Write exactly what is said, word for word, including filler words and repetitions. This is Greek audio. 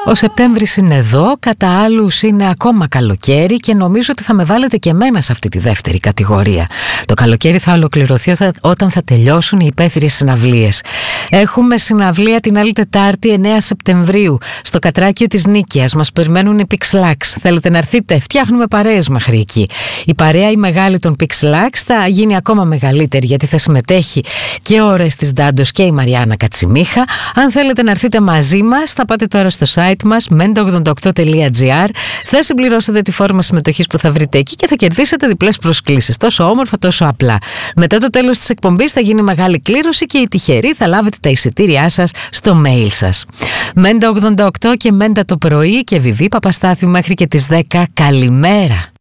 Ο Σεπτέμβρης είναι εδώ, κατά άλλους είναι ακόμα καλοκαίρι και νομίζω ότι θα με βάλετε και εμένα σε αυτή τη δεύτερη κατηγορία. Το καλοκαίρι θα ολοκληρωθεί όταν θα τελειώσουν οι υπαίθριες συναυλίες. Έχουμε συναυλία την άλλη Τετάρτη εννέα Σεπτεμβρίου στο Κατράκιο της Νίκαιας. Μας περιμένουν οι Pixlax. Θέλετε να έρθετε? Φτιάχνουμε παρέες μέχρι εκεί. Η παρέα η μεγάλη των Pixlax θα γίνει ακόμα μεγαλύτερη γιατί θα συμμετέχει και ο Ορέστης Ντάντος και η Μαριάννα Κατσιμίχα. Αν θέλετε να έρθετε μαζί μας, θα πάτε τώρα στο site μας μέντα ογδόντα οκτώ τελεία τζι άρ, θα συμπληρώσετε τη φόρμα συμμετοχής που θα βρείτε εκεί και θα κερδίσετε διπλές προσκλήσεις. Τόσο όμορφα, τόσο απλά. Μετά το τέλος της εκπομπής θα γίνει μεγάλη κλήρωση και οι τυχεροί θα λάβετε τα εισιτήριά σας στο mail σας. μέντα ογδόντα οκτώ και Μέντα το πρωί και Βιβί Παπαστάθιου μέχρι και τις δέκα. Καλημέρα.